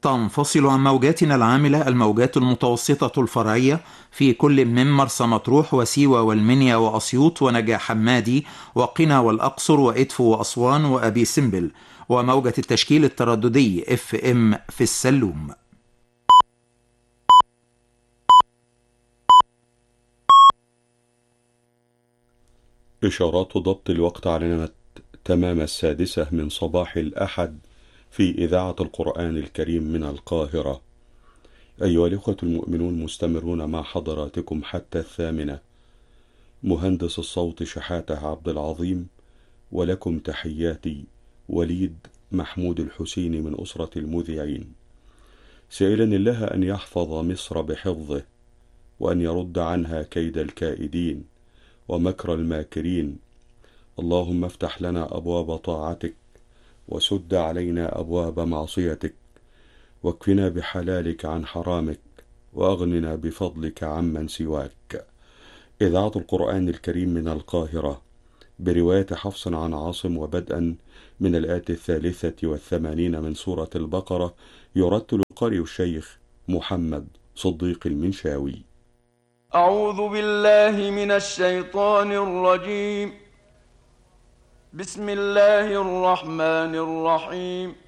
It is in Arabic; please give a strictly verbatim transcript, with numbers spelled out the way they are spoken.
تنفصل عن موجاتنا العاملة الموجات المتوسطة الفرعية في كل من مرسى مطروح وسيوة والمنيا وأسيوط ونجع حمادي وقنا والأقصر وإدفو وأسوان وأبي سمبل، وموجة التشكيل الترددي اف ام في السلوم. إشارات ضبط الوقت علمت تمام السادسة من صباح الأحد في إذاعة القرآن الكريم من القاهرة. أيها الإخوة المؤمنون، مستمرون مع حضراتكم حتى الثامنة. مهندس الصوت شحاتة عبد العظيم، ولكم تحياتي وليد محمود الحسيني من أسرة المذيعين، سائلا الله أن يحفظ مصر بحفظه، وأن يرد عنها كيد الكائدين ومكر الماكرين. اللهم افتح لنا أبواب طاعتك، وسد علينا أبواب معصيتك، واكفنا بحلالك عن حرامك، وأغننا بفضلك عمن سواك. إذاعة القرآن الكريم من القاهرة برواية حفص عن عاصم، وبدءا من الآية الثالثة والثمانين من سورة البقرة، يرتل القارئ الشيخ محمد صديق المنشاوي. أعوذ بالله من الشيطان الرجيم. بسم الله الرحمن الرحيم.